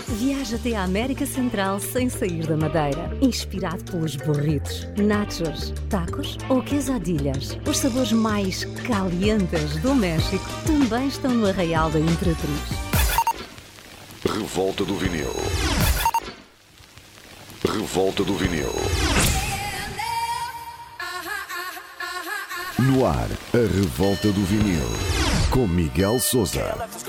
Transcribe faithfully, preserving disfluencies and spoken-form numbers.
Viaja até à América Central sem sair da Madeira. Inspirado pelos burritos, nachos, tacos ou quesadillas. Os sabores mais calientes do México também estão no Arraial da Imperatriz. Revolta do Vinil. Revolta do Vinil. No ar, a Revolta do Vinil. Com Miguel Sousa.